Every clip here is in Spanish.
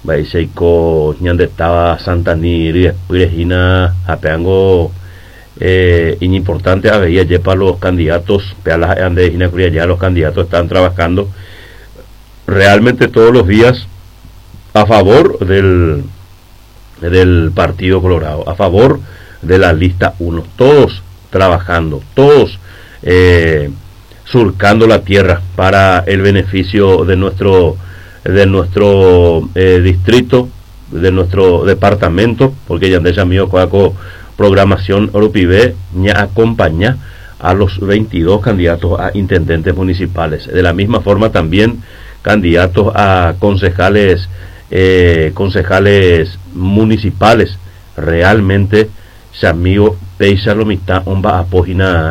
Baiseiko ñandetaba Santani Regina apeango importante había ya para los candidatos pealas ande Regina ya los candidatos están trabajando realmente todos los días a favor del Partido Colorado, a favor de la lista 1, todos trabajando, todos surcando la tierra para el beneficio de nuestro distrito, de nuestro departamento, porque ya de mío con programación Orupibe ya acompaña a los 22 candidatos a intendentes municipales. De la misma forma también candidatos a concejales municipales. Realmente Samío Peisa Lomita Omba Apógina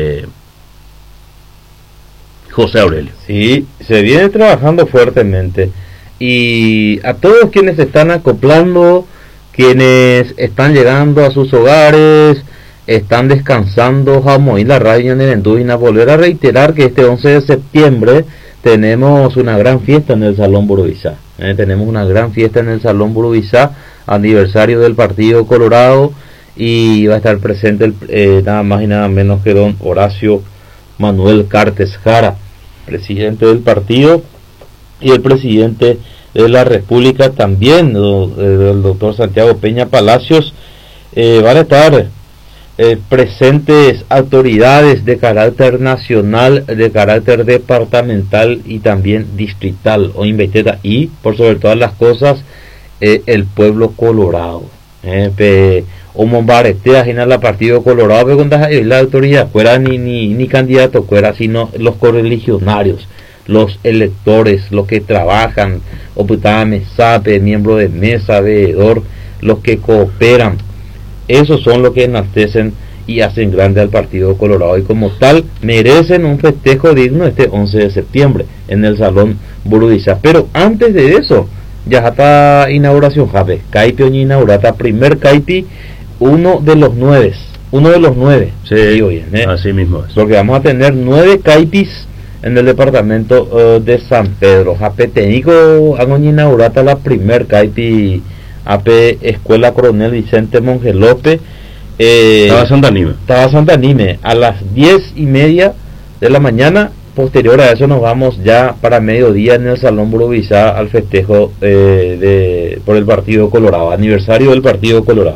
José Aurelio. Sí, se viene trabajando fuertemente y a todos quienes se están acoplando, quienes están llegando a sus hogares, están descansando, vamos a ir a la radio en el Endúgina, volver a reiterar que este 11 de septiembre tenemos una gran fiesta en el Salón Burubizá. Tenemos una gran fiesta en el Salón Burubizá, aniversario del Partido Colorado, y va a estar presente nada más y nada menos que don Horacio Manuel Cartes Jara, presidente del partido, y el presidente de la República también, el doctor Santiago Peña Palacios. Van a estar presentes autoridades de carácter nacional, de carácter departamental y también distrital o invetera, y por sobre todas las cosas el pueblo colorado. O Mombaretea en la Partido Colorado, pero cuando la autoridad fuera ni candidato fuera, sino los correligionarios, los electores, los que trabajan, oputada mesape, miembro de mesa, veedor, los que cooperan, esos son los que enaltecen y hacen grande al Partido Colorado, y como tal merecen un festejo digno este 11 de septiembre en el Salón Burubizá. Pero antes de eso, ya está inauguración, Jape, Caipi Oñi inaugurata, primer Caipi, uno de los 9, sí, bien, así mismo es. Porque vamos a tener 9 Caipis en el departamento de San Pedro. Jape Tenico Oñi inaugurata la primer Caipi AP Escuela Coronel Vicente Mongelope. Estaba Santa Anime a las 10:30 de la mañana. Posterior a eso nos vamos ya para mediodía en el Salón Burubizá al festejo por el Partido Colorado, aniversario del Partido Colorado.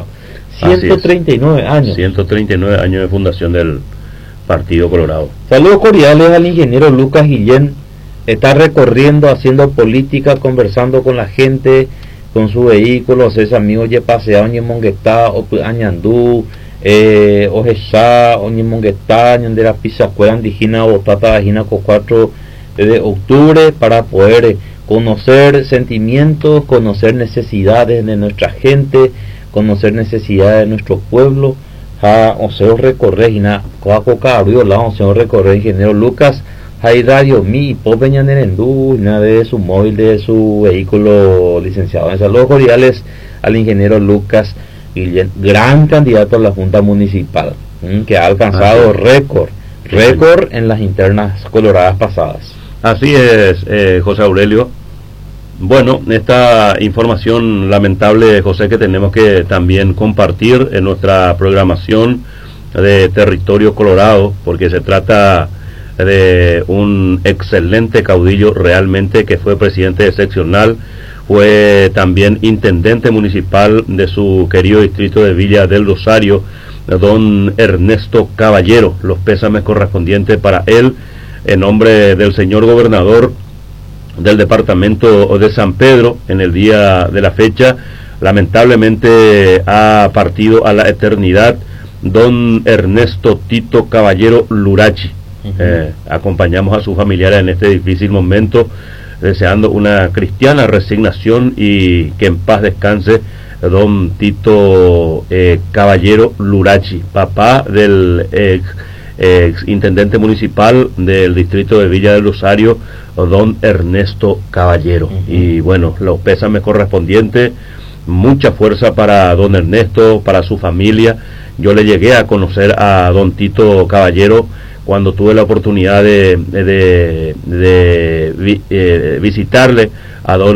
139 años. 139 años de fundación del Partido Colorado. Saludos cordiales al ingeniero Lucas Guillén. Está recorriendo, haciendo política, conversando con la gente, con su vehículo, es amigo ya paseado en Monguetá, o Añandú, Ojesá, o Monguetá, de la Pizacuela, Andijina, Botata, Vagina, con 4 de octubre, para poder conocer sentimientos, conocer necesidades de nuestra gente, conocer necesidades de nuestro pueblo. O sea, recorrer, ingeniero Lucas, hay radio mi popeña nerendú, nada de su móvil, de su vehículo licenciado. En saludos cordiales al ingeniero Lucas Guillén, gran candidato a la Junta Municipal, que ha alcanzado récord en las internas coloradas pasadas. Así es, José Aurelio. Bueno, esta información lamentable, José, que tenemos que también compartir en nuestra programación de Territorio Colorado, porque se trata de un excelente caudillo realmente, que fue presidente de seccional, fue también intendente municipal de su querido distrito de Villa del Rosario, don Ernesto Caballero. Los pésames correspondientes para él en nombre del señor gobernador del departamento de San Pedro. En el día de la fecha lamentablemente ha partido a la eternidad don Ernesto Tito Caballero Lurachi. Acompañamos a sus familiares en este difícil momento, deseando una cristiana resignación y que en paz descanse don Tito Caballero Lurachi, papá del ex intendente municipal del distrito de Villa del Rosario, don Ernesto Caballero. Y bueno, los pésames correspondientes, mucha fuerza para don Ernesto, para su familia. Yo le llegué a conocer a don Tito Caballero cuando tuve la oportunidad de visitarle a don